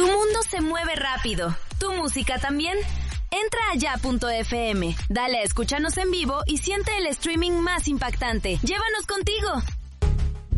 mundo se mueve rápido. ¿Tu música también? Entra a ya.fm, dale a escúchanos en vivo y siente el streaming más impactante. ¡Llévanos contigo!